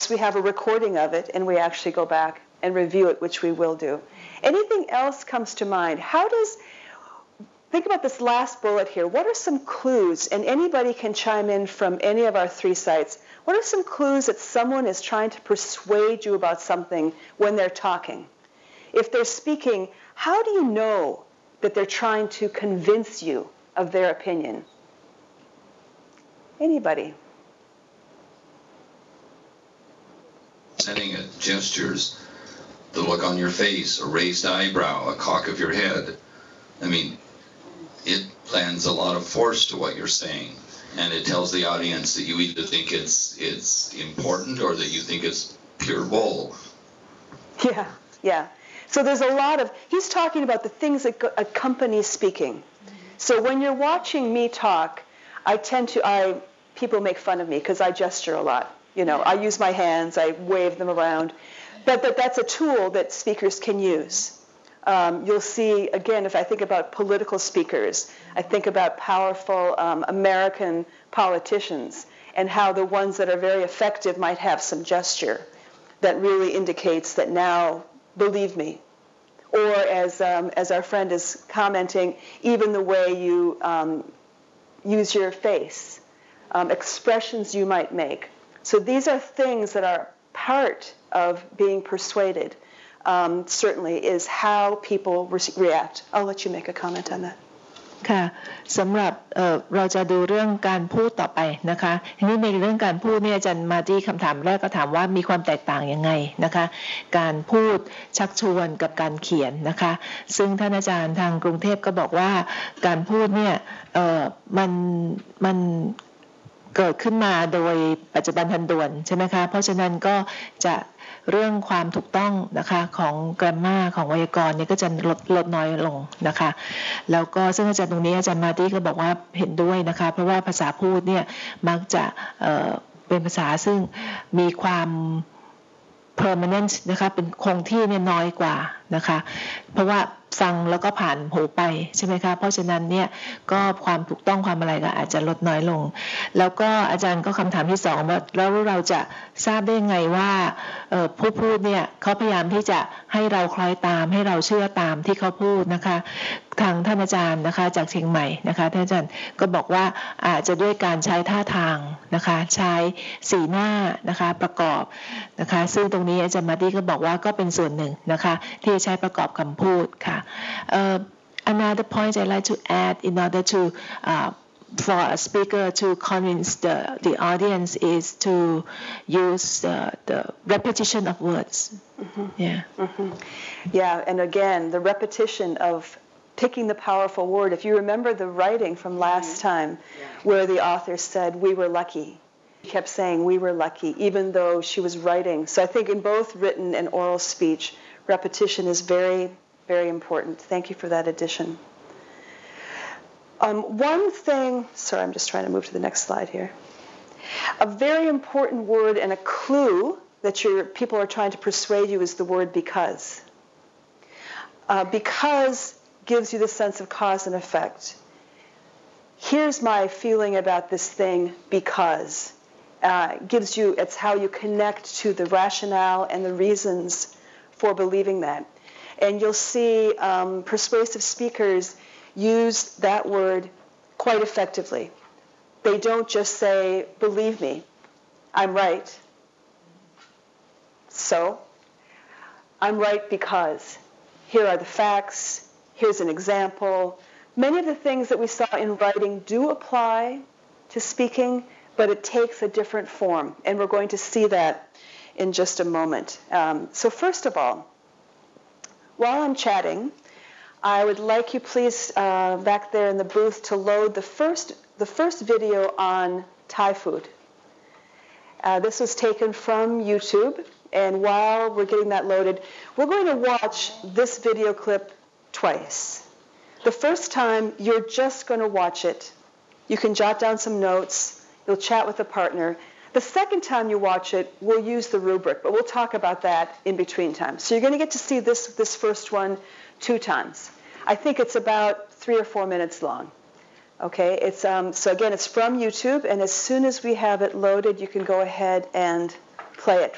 we have a recording of it and we actually go back and review it, which we will do. Anything else comes to mind? Think about this last bullet here. What are some clues? And anybody can chime in from any of our 3 sites. What are some clues that someone is trying to persuade you about something when they're talking? If they're speaking, how do you know that they're trying to convince you of their opinion? Anybody? Setting at gestures, the look on your face, a raised eyebrow, a cock of your head. I mean, it lends a lot of force to what you're saying, and it tells the audience that you either think it's important or that you think it's pure bull. Yeah. So there's a lot of, he's talking about the things that accompany speaking. So when you're watching me talk, people make fun of me because I gesture a lot. I use my hands, I wave them around. But that's a tool that speakers can use. You'll see, again, if I think about political speakers, I think about powerful American politicians and how the ones that are very effective might have some gesture that really indicates that now, believe me. Or as our friend is commenting, even the way you use your face, expressions you might make. So these are things that are part of being persuaded. Certainly is how people react. I'll let you make a comment on that. ค่ะสำหรับเราจะดูเรื่องการพูดต่อไปนะคะทีนี้ในเรื่องการพูดเนี่ยอาจารย์มาที่คำถามแรกก็ถามว่ามีความแตกต่างยังไงนะคะการพูดชักชวนกับการเขียนนะคะซึ่งท่านอาจารย์ทางกรุงเทพก็บอกว่าการพูดเนี่ยมันเกิดขึ้นมาโดยปัจจุบันทันด่วนใช่ไหมคะเพราะฉะนั้นก็จะเรื่องความถูกต้องนะคะของกราฟมาของไวยากรณ์เนี่ยก็จะลดน้อยลงนะคะแล้วก็ซึ่งอาจารย์ตรงนี้อาจารย์มาตี้ก็บอกว่าเห็นด้วยนะคะเพราะว่าภาษาพูดเนี่ยมักจะเป็นภาษาซึ่งมีความ permanent นะคะเป็นคงที่เนี่ยน้อยกว่านะคะเพราะว่าฟังแล้วก็ผ่านหูไปใช่ไหมคะเพราะฉะนั้นเนี่ยก็ความถูกต้องความอะไรก็อาจจะลดน้อยลงแล้วก็อาจารย์ก็คำถามที่2ว่าแล้วเราจะทราบได้ไงว่าผู้พูดเนี่ยเขาพยายามที่จะให้เราคล้อยตามให้เราเชื่อตามที่เขาพูดนะคะทางท่านอาจารย์นะคะจากเชียงใหม่นะคะท่านอาจารย์ก็บอกว่าอาจจะด้วยการใช้ท่าทางนะคะใช้สีหน้านะคะประกอบนะคะซึ่งตรงนี้อาจารย์มาตี้ก็บอกว่าก็เป็นส่วนหนึ่งนะคะที่ใช้ประกอบคำพูดค่ะAnother point I'd like to add in order to for a speaker to convince the audience is to use the repetition of words. Yeah, and again, the repetition of picking the powerful word. If you remember the writing from last time where the author said, we were lucky. She kept saying, we were lucky, even though she was writing. So I think in both written and oral speech, repetition is very, very important. Thank you for that addition. One thing, sorry, I'm just trying to move to the next slide here. A very important word and a clue that people are trying to persuade you is the word because. Because gives you the sense of cause and effect. Here's my feeling about this thing because. It's how you connect to the rationale and the reasons for believing that. And you'll see persuasive speakers use that word quite effectively. They don't just say, believe me, I'm right. So, I'm right because here are the facts, here's an example. Many of the things that we saw in writing do apply to speaking, but it takes a different form, and we're going to see that in just a moment. So first of all, while I'm chatting, I would like you please back there in the booth to load the first video on Thai food. This was taken from YouTube, and while we're getting that loaded, we're going to watch this video clip twice. The first time, you're just going to watch it. You can jot down some notes. You'll chat with a partner. The second time you watch it, we'll use the rubric, but we'll talk about that in between times. So you're going to get to see this first one 2 times. I think it's about 3 or 4 minutes long. Okay, it's so again, it's from YouTube, and as soon as we have it loaded, you can go ahead and play it.